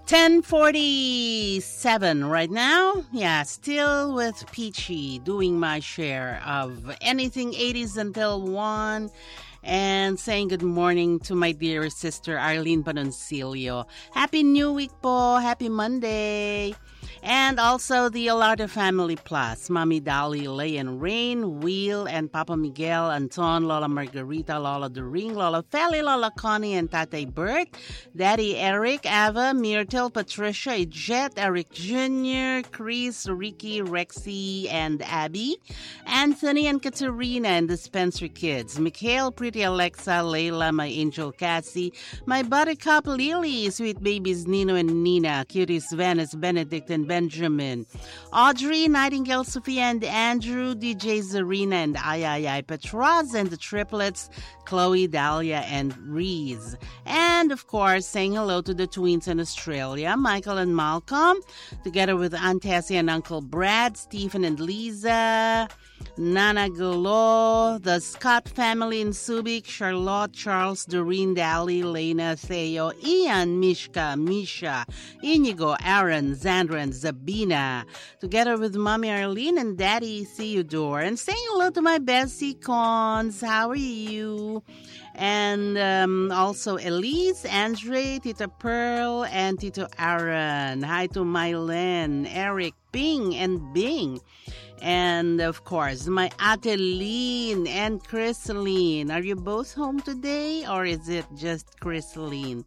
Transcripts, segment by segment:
10:47 right now. Yeah, still with Peachy doing my share of anything 80s until 1 and saying good morning to my dear sister Arlene Panoncillo. Happy New Week po. Happy Monday. And also the Alarda Family Plus, Mommy Dolly, Lay and Rain, Will, and Papa Miguel, Anton, Lola Margarita, Lola Doring, Lola Feli, Lola Connie, and Tatay Bert, Daddy Eric, Ava, Myrtle, Patricia, Jet, Eric Jr., Chris, Ricky, Rexy, and Abby, Anthony and Katerina and the Spencer kids, Mikhail, Pretty Alexa, Layla, my angel Cassie, my buttercup Lily, sweet babies Nino and Nina, cuties Venice, Benedict, and Benjamin, Audrey, Nightingale, Sophia, and Andrew, DJ Zarina, and Ayayay Petraz, and the triplets, Chloe, Dahlia, and Reese. And, of course, saying hello to the twins in Australia, Michael and Malcolm, together with Aunt Tessie and Uncle Brad, Stephen and Lisa, Nana Golo, the Scott family in Subic, Charlotte, Charles, Doreen, Dally, Lena, Theo, Ian, Mishka, Misha, Inigo, Aaron, Zandra, and Zabina, together with Mommy Arlene and Daddy Theodore, and saying hello to my Bessie Cons. How are you? And also Elise, Andre, Tita Pearl, and Tito Aaron. Hi to Mylen, Eric, Bing, and Bing. And, of course, my Ateline and Chrysaline. Are you both home today, or is it just Chrysaline?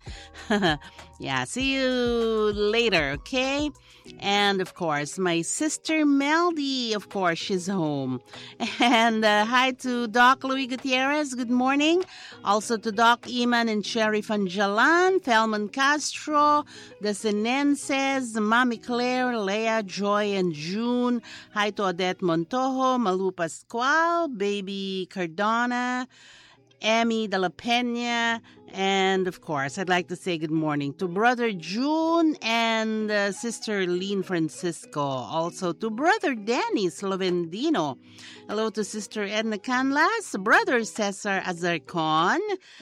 Yeah, see you later, okay? And, of course, my sister Meldy, of course, she's home. And hi to Doc Louis Gutierrez, good morning. Also to Doc Iman and Sherry Fanjalan, Felman Castro, the Sinenses, Mami Claire, Leah, Joy, and June. Hi to Odette Montojo, Malu Pascual, Baby Cardona, Emmy de la Pena, and of course, I'd like to say good morning to Brother June and Sister Lean Francisco. Also to Brother Danny Slovendino. Hello to Sister Edna Canlas, Brother Cesar Azarcon,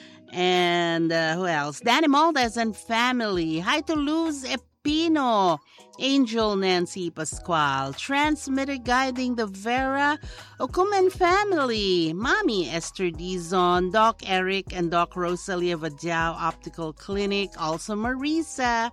and who else? Danny Maldes and family. Hi to Luz Pino, Angel Nancy Pascual, transmitter guiding the Vera Okumen family, Mommy Esther Dizon, Doc Eric and Doc Rosalia Vadiao Optical Clinic, also Marisa,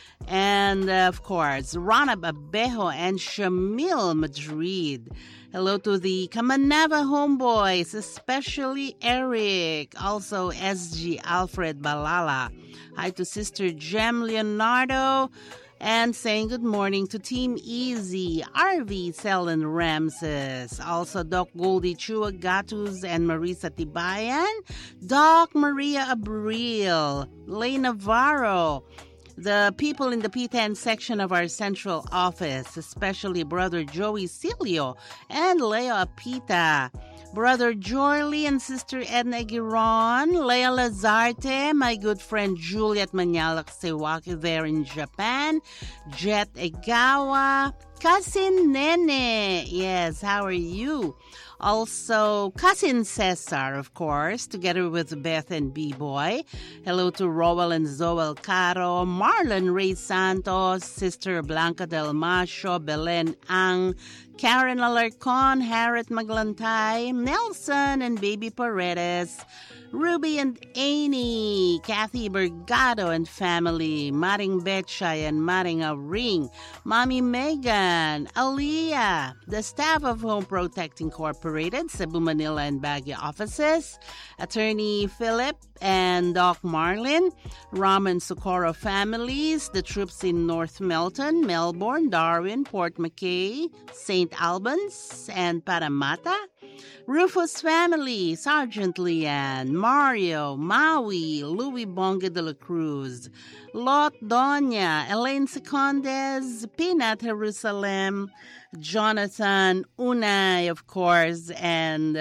and of course, Rana Babejo and Shamil Madrid. Hello to the Kamanava homeboys, especially Eric, also SG Alfred Balala. Hi to Sister Jem Leonardo, and saying good morning to Team Easy, RV Selen Ramses, also Doc Goldie Chua Gatus and Marisa Tibayan, Doc Maria Abril, Lay Navarro, the people in the P10 section of our central office, especially Brother Joey Cilio and Leo Apita, Brother Jorley and Sister Edna Giron, Lea Lazarte, my good friend Juliet Manyalak Sewaki there in Japan, Jet Egawa, Cousin Nene, yes, how are you? Also, Cousin Cesar, of course, together with Beth and B-Boy. Hello to Rowell and Zoel Caro, Marlon Ray Santos, Sister Blanca Del Macho, Belen Ang, Karen Alarcon, Harriet Maglantay, Nelson and Baby Paredes, Ruby and Amy, Kathy Bergado and family, Maring Betchay and Maring Ring, Mommy Megan, Aliyah, the staff of Home Protect Incorporated, Cebu, Manila, and Baguio offices, Attorney Philip and Doc Marlin, Ram and Socorro families, the troops in North Melton, Melbourne, Darwin, Port McKay, St. Albans, and Parramatta, Rufus family, Sergeant Leanne, Mario, Maui, Louis Bonga de la Cruz, Lot Doña, Elaine Secondes, Peanut Jerusalem, Jonathan, Unai, of course, and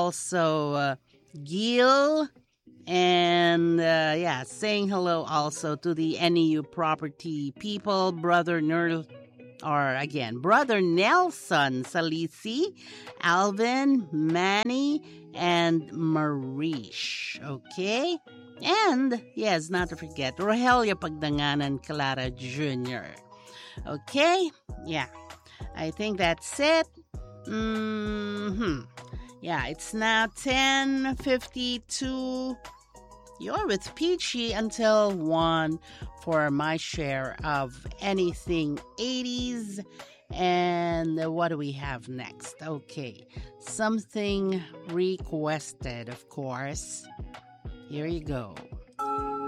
also Gil, and saying hello also to the NEU property people, Brother Nerl, Brother Nelson Salisi, Alvin, Manny, and Marish. Okay? And, yes, not to forget, Rogelio Pagdanganan Clara Jr. Okay? Yeah. I think that's it. Yeah, it's now 10:52. You're with Peachy until 1 for my share of anything 80s. And what do we have next? Okay, something requested, of course. Here you go.